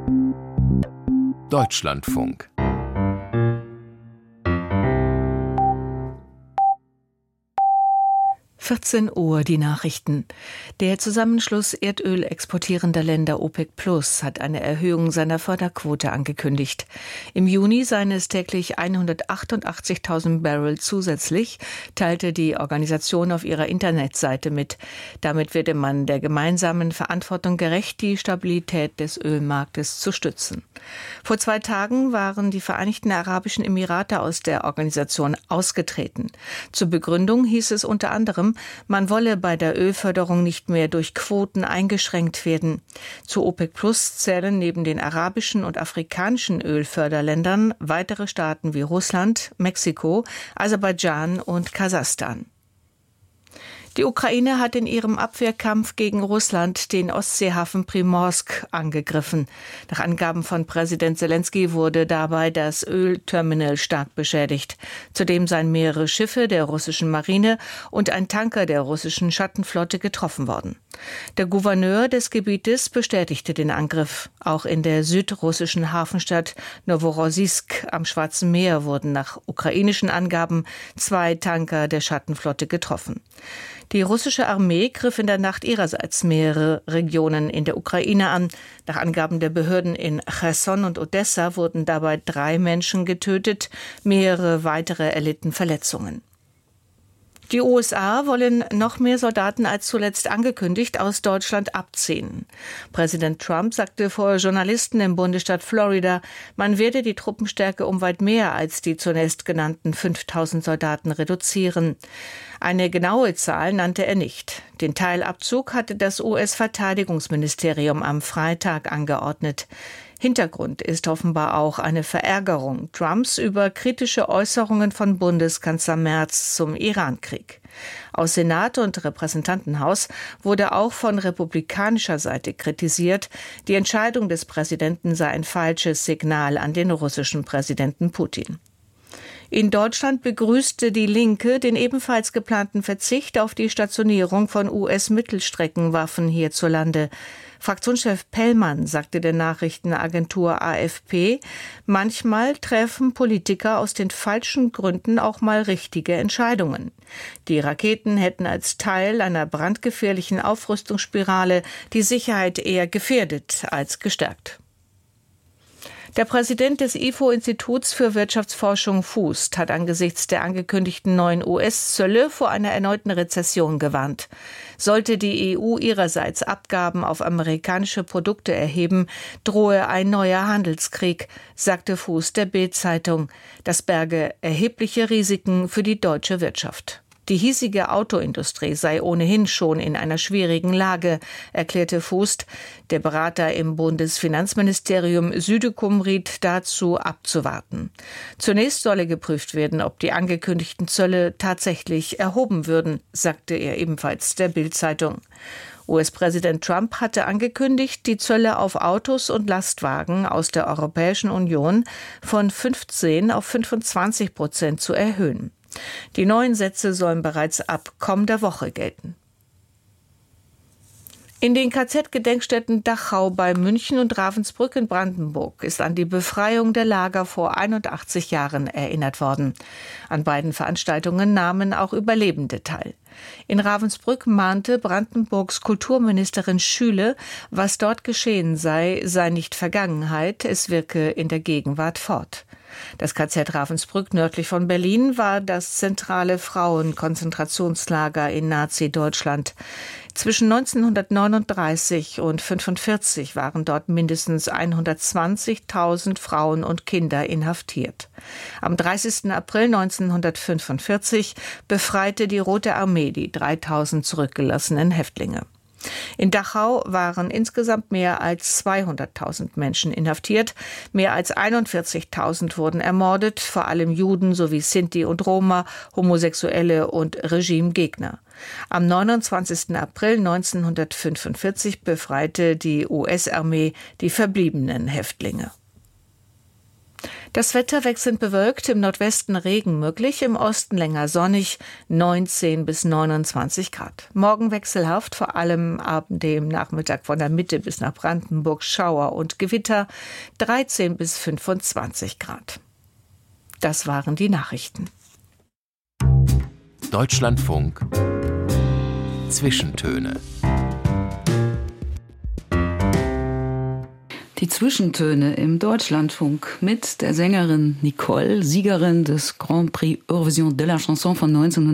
Deutschlandfunk. Uhr die Nachrichten. Der Zusammenschluss Erdöl exportierender Länder OPEC Plus hat eine Erhöhung seiner Förderquote angekündigt. Im Juni seien es täglich 188.000 Barrel zusätzlich, teilte die Organisation auf ihrer Internetseite mit. Damit werde man der gemeinsamen Verantwortung gerecht, die Stabilität des Ölmarktes zu stützen. Vor 2 Tagen waren die Vereinigten Arabischen Emirate aus der Organisation ausgetreten. Zur Begründung hieß es unter anderem, man wolle bei der Ölförderung nicht mehr durch Quoten eingeschränkt werden. Zu OPEC Plus zählen neben den arabischen und afrikanischen Ölförderländern weitere Staaten wie Russland, Mexiko, Aserbaidschan und Kasachstan. Die Ukraine hat in ihrem Abwehrkampf gegen Russland den Ostseehafen Primorsk angegriffen. Nach Angaben von Präsident Selenskyj wurde dabei das Ölterminal stark beschädigt. Zudem seien mehrere Schiffe der russischen Marine und ein Tanker der russischen Schattenflotte getroffen worden. Der Gouverneur des Gebietes bestätigte den Angriff. Auch in der südrussischen Hafenstadt Noworossiysk am Schwarzen Meer wurden nach ukrainischen Angaben 2 Tanker der Schattenflotte getroffen. Die russische Armee griff in der Nacht ihrerseits mehrere Regionen in der Ukraine an. Nach Angaben der Behörden in Cherson und Odessa wurden dabei 3 Menschen getötet, mehrere weitere erlitten Verletzungen. Die USA wollen noch mehr Soldaten als zuletzt angekündigt aus Deutschland abziehen. Präsident Trump sagte vor Journalisten im Bundesstaat Florida, man werde die Truppenstärke um weit mehr als die zunächst genannten 5.000 Soldaten reduzieren. Eine genaue Zahl nannte er nicht. Den Teilabzug hatte das US-Verteidigungsministerium am Freitag angeordnet. Hintergrund ist offenbar auch eine Verärgerung Trumps über kritische Äußerungen von Bundeskanzler Merz zum Irankrieg. Aus Senat und Repräsentantenhaus wurde auch von republikanischer Seite kritisiert, die Entscheidung des Präsidenten sei ein falsches Signal an den russischen Präsidenten Putin. In Deutschland begrüßte die Linke den ebenfalls geplanten Verzicht auf die Stationierung von US-Mittelstreckenwaffen hierzulande. Fraktionschef Pellmann sagte der Nachrichtenagentur AFP, manchmal treffen Politiker aus den falschen Gründen auch mal richtige Entscheidungen. Die Raketen hätten als Teil einer brandgefährlichen Aufrüstungsspirale die Sicherheit eher gefährdet als gestärkt. Der Präsident des IFO-Instituts für Wirtschaftsforschung Fußt hat angesichts der angekündigten neuen US-Zölle vor einer erneuten Rezession gewarnt. Sollte die EU ihrerseits Abgaben auf amerikanische Produkte erheben, drohe ein neuer Handelskrieg, sagte Fußt der Bild-Zeitung. Das berge erhebliche Risiken für die deutsche Wirtschaft. Die hiesige Autoindustrie sei ohnehin schon in einer schwierigen Lage, erklärte Fußt. Der Berater im Bundesfinanzministerium Südekum riet dazu, abzuwarten. Zunächst solle geprüft werden, ob die angekündigten Zölle tatsächlich erhoben würden, sagte er ebenfalls der Bild-Zeitung. US-Präsident Trump hatte angekündigt, die Zölle auf Autos und Lastwagen aus der Europäischen Union von 15% auf 25% zu erhöhen. Die neuen Sätze sollen bereits ab kommender Woche gelten. In den KZ-Gedenkstätten Dachau bei München und Ravensbrück in Brandenburg ist an die Befreiung der Lager vor 81 Jahren erinnert worden. An beiden Veranstaltungen nahmen auch Überlebende teil. In Ravensbrück mahnte Brandenburgs Kulturministerin Schüle, was dort geschehen sei nicht Vergangenheit, es wirke in der Gegenwart fort. Das KZ Ravensbrück nördlich von Berlin war das zentrale Frauenkonzentrationslager in Nazi-Deutschland. Zwischen 1939 und 1945 waren dort mindestens 120.000 Frauen und Kinder inhaftiert. Am 30. April 1945 befreite die Rote Armee die 3.000 zurückgelassenen Häftlinge. In Dachau waren insgesamt mehr als 200.000 Menschen inhaftiert. Mehr als 41.000 wurden ermordet, vor allem Juden sowie Sinti und Roma, Homosexuelle und Regimegegner. Am 29. April 1945 befreite die US-Armee die verbliebenen Häftlinge. Das Wetter wechselnd bewölkt, im Nordwesten Regen möglich, im Osten länger sonnig, 19 bis 29 Grad. Morgen wechselhaft, vor allem ab dem Nachmittag von der Mitte bis nach Brandenburg Schauer und Gewitter, 13 bis 25 Grad. Das waren die Nachrichten. Deutschlandfunk Zwischentöne. Die Zwischentöne im Deutschlandfunk mit der Sängerin Nicole, Siegerin des Grand Prix Eurovision de la Chanson von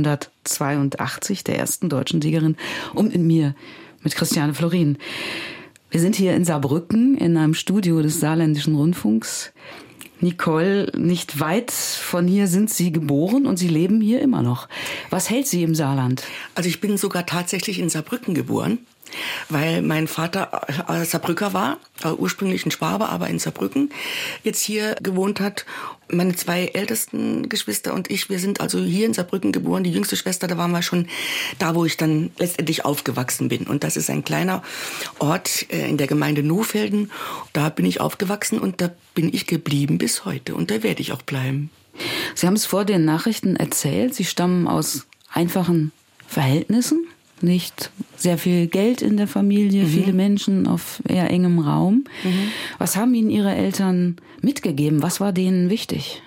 1982, der ersten deutschen Siegerin, und mit mir, mit Christiane Florin. Wir sind hier in Saarbrücken in einem Studio des Saarländischen Rundfunks. Nicole, nicht weit von hier sind Sie geboren und Sie leben hier immer noch. Was hält Sie im Saarland? Also ich bin sogar tatsächlich in Saarbrücken geboren, weil mein Vater Saarbrücker war, ursprünglich ein Schwabe, aber in Saarbrücken jetzt hier gewohnt hat. Meine 2 ältesten Geschwister und ich, wir sind also hier in Saarbrücken geboren. Die jüngste Schwester, da waren wir schon da, wo ich dann letztendlich aufgewachsen bin. Und das ist ein kleiner Ort in der Gemeinde Nohfelden. Da bin ich aufgewachsen und da bin ich geblieben bis heute. Und da werde ich auch bleiben. Sie haben es vor den Nachrichten erzählt. Sie stammen aus einfachen Verhältnissen. Nicht sehr viel Geld in der Familie, viele Menschen auf eher engem Raum. Was haben Ihnen Ihre Eltern mitgegeben? Was war denen wichtig?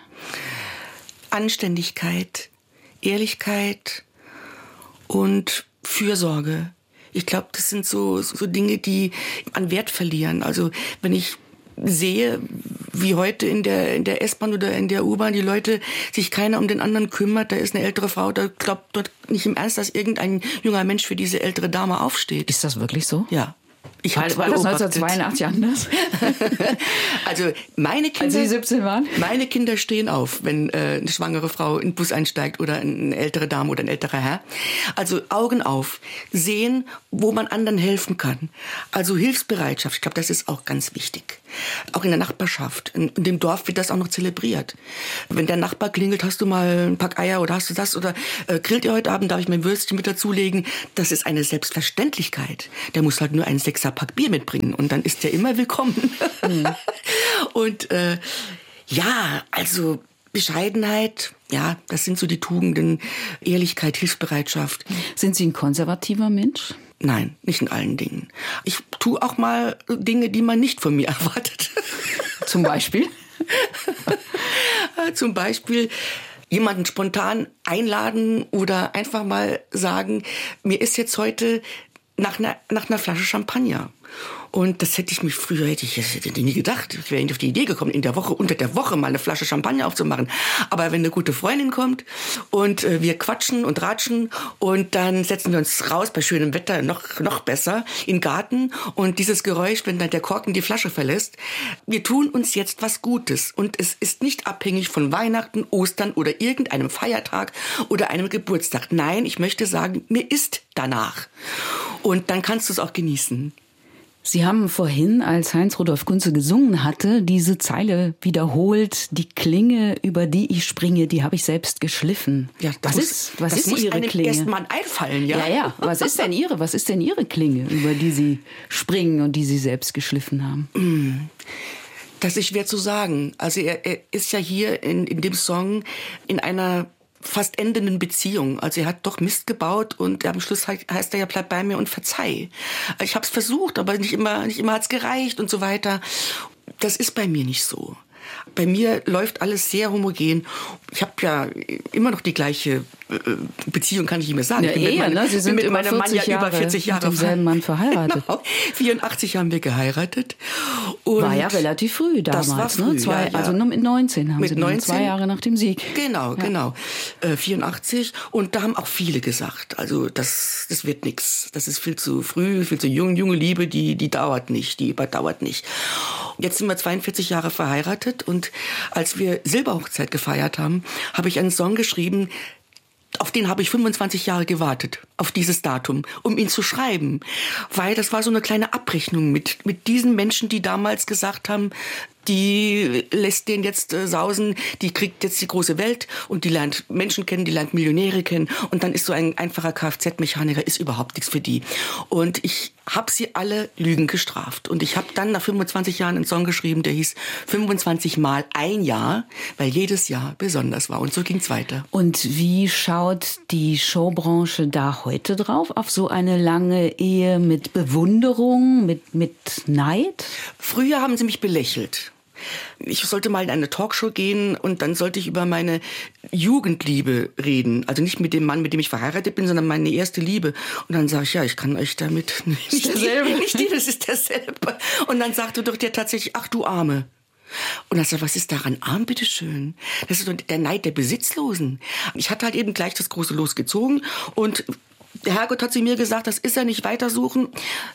Anständigkeit, Ehrlichkeit und Fürsorge. Ich glaube, das sind so Dinge, die an Wert verlieren. Also wenn ich sehe, wie heute in der S-Bahn oder in der U-Bahn die Leute sich keiner um den anderen kümmert, da ist eine ältere Frau, da glaubt dort nicht im Ernst, dass irgendein junger Mensch für diese ältere Dame aufsteht. Ist das wirklich so? Ja. War das 1982 anders? Also meine Kinder, als Sie 17 waren? Meine Kinder stehen auf, wenn eine schwangere Frau in den Bus einsteigt oder eine ältere Dame oder ein älterer Herr. Also Augen auf, sehen, wo man anderen helfen kann. Also Hilfsbereitschaft, ich glaube, das ist auch ganz wichtig. Auch in der Nachbarschaft, in dem Dorf wird das auch noch zelebriert. Wenn der Nachbar klingelt, hast du mal ein Pack Eier oder hast du das oder grillt ihr heute Abend, darf ich mein Würstchen mit dazulegen? Das ist eine Selbstverständlichkeit. Der muss halt nur einen 6er Pack Bier mitbringen und dann ist der immer willkommen. Und ja, also Bescheidenheit, ja, das sind so die Tugenden, Ehrlichkeit, Hilfsbereitschaft. Sind Sie ein konservativer Mensch? Nein, nicht in allen Dingen. Ich tue auch mal Dinge, die man nicht von mir erwartet. Zum Beispiel? Zum Beispiel jemanden spontan einladen oder einfach mal sagen, mir ist jetzt heute nach einer Flasche Champagner. Und das hätte ich nie gedacht. Ich wäre nicht auf die Idee gekommen, unter der Woche mal eine Flasche Champagner aufzumachen. Aber wenn eine gute Freundin kommt und wir quatschen und ratschen und dann setzen wir uns raus bei schönem Wetter, noch besser, in den Garten und dieses Geräusch, wenn dann der Korken die Flasche verlässt, wir tun uns jetzt was Gutes. Und es ist nicht abhängig von Weihnachten, Ostern oder irgendeinem Feiertag oder einem Geburtstag. Nein, ich möchte sagen, mir ist danach. Und dann kannst du es auch genießen. Sie haben vorhin, als Heinz-Rudolf Kunze gesungen hatte, diese Zeile wiederholt: Die Klinge, über die ich springe, die habe ich selbst geschliffen. Ja, was ist Ihre Klinge? Erstmal einfallen, ja. Ja. Was ist denn Ihre Klinge, über die Sie springen und die Sie selbst geschliffen haben? Das ist schwer zu sagen. Also er ist ja hier in dem Song in einer fast endenden Beziehung. Also er hat doch Mist gebaut und am Schluss heißt er ja, bleib bei mir und verzeih. Ich habe es versucht, aber nicht immer hat's gereicht und so weiter. Das ist bei mir nicht so. Bei mir läuft alles sehr homogen. Ich habe ja immer noch die gleiche Beziehung, kann ich nicht mehr sagen. Ja, Sie sind mit meinem Mann ja über 40 Jahre mit demselben Mann verheiratet. Genau. 84 haben wir geheiratet. Und war ja relativ früh damals. Das war früh, ne? Also nur mit 19 haben Sie dann 2 Jahre nach dem Sieg. Genau. 84. Und da haben auch viele gesagt, also das wird nichts. Das ist viel zu früh, viel zu jung. Junge Liebe, die dauert nicht, die überdauert nicht. Jetzt sind wir 42 Jahre verheiratet und als wir Silberhochzeit gefeiert haben, habe ich einen Song geschrieben, auf den habe ich 25 Jahre gewartet. auf dieses Datum, um ihn zu schreiben. Weil das war so eine kleine Abrechnung mit diesen Menschen, die damals gesagt haben, die lässt den jetzt sausen, die kriegt jetzt die große Welt und die lernt Menschen kennen, die lernt Millionäre kennen und dann ist so ein einfacher Kfz-Mechaniker, ist überhaupt nichts für die. Und ich habe sie alle Lügen gestraft. Und ich habe dann nach 25 Jahren einen Song geschrieben, der hieß 25 Mal ein Jahr, weil jedes Jahr besonders war. Und so ging's weiter. Und wie schaut die Showbranche da heute drauf, auf so eine lange Ehe mit Bewunderung, mit Neid? Früher haben sie mich belächelt. Ich sollte mal in eine Talkshow gehen und dann sollte ich über meine Jugendliebe reden. Also nicht mit dem Mann, mit dem ich verheiratet bin, sondern meine erste Liebe. Und dann sage ich, ja, ich kann euch damit nicht das ist derselbe. Und dann sagte doch der tatsächlich, ach du Arme. Und dann sagte, was ist daran arm, bitteschön? Das ist doch der Neid der Besitzlosen. Ich hatte halt eben gleich das große Los gezogen und der Herrgott hat zu mir gesagt, das ist ja nicht weitersuchen.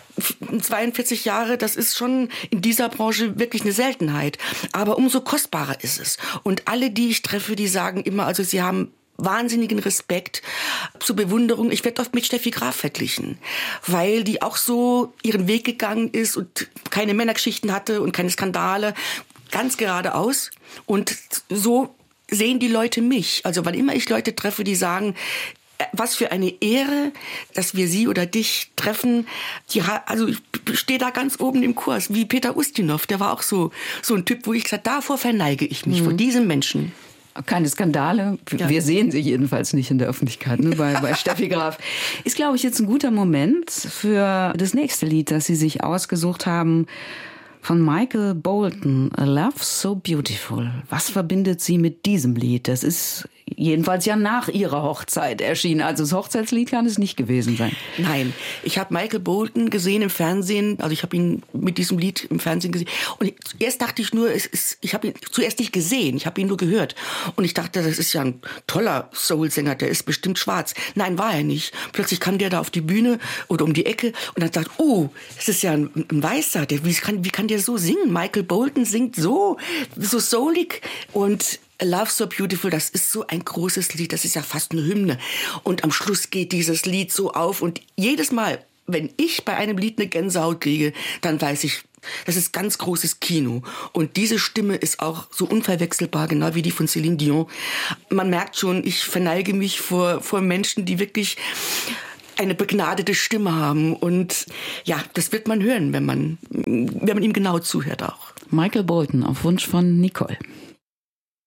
42 Jahre, das ist schon in dieser Branche wirklich eine Seltenheit. Aber umso kostbarer ist es. Und alle, die ich treffe, die sagen immer, also sie haben wahnsinnigen Respekt zur Bewunderung. Ich werde oft mit Steffi Graf verglichen, weil die auch so ihren Weg gegangen ist und keine Männergeschichten hatte und keine Skandale. Ganz geradeaus. Und so sehen die Leute mich. Also wann immer ich Leute treffe, die sagen, was für eine Ehre, dass wir Sie oder dich treffen. Also ich stehe da ganz oben im Kurs, wie Peter Ustinov. Der war auch so ein Typ, wo ich gesagt habe, davor verneige ich mich, vor diesem Menschen. Keine Skandale. Ja. Wir sehen sie jedenfalls nicht in der Öffentlichkeit, ne, bei Steffi Graf. Ist, glaube ich, jetzt ein guter Moment für das nächste Lied, das Sie sich ausgesucht haben. Von Michael Bolton, A Love So Beautiful. Was verbindet Sie mit diesem Lied? Das ist jedenfalls ja nach Ihrer Hochzeit erschienen. Also das Hochzeitslied kann es nicht gewesen sein. Nein, ich habe Michael Bolton gesehen im Fernsehen. Also ich habe ihn mit diesem Lied im Fernsehen gesehen. Und erst dachte ich nur, ich habe ihn zuerst nicht gesehen, ich habe ihn nur gehört. Und ich dachte, das ist ja ein toller Soul-Sänger, der ist bestimmt schwarz. Nein, war er nicht. Plötzlich kam der da auf die Bühne oder um die Ecke und dann dachte, oh, das ist ja ein Weißer. Wie kann der so singen? Michael Bolton singt so soulig. Und A Love So Beautiful, das ist so ein großes Lied, das ist ja fast eine Hymne. Und am Schluss geht dieses Lied so auf und jedes Mal, wenn ich bei einem Lied eine Gänsehaut kriege, dann weiß ich, das ist ganz großes Kino. Und diese Stimme ist auch so unverwechselbar, genau wie die von Céline Dion. Man merkt schon, ich verneige mich vor Menschen, die wirklich eine begnadete Stimme haben. Und ja, das wird man hören, wenn man ihm genau zuhört auch. Michael Bolton auf Wunsch von Nicole.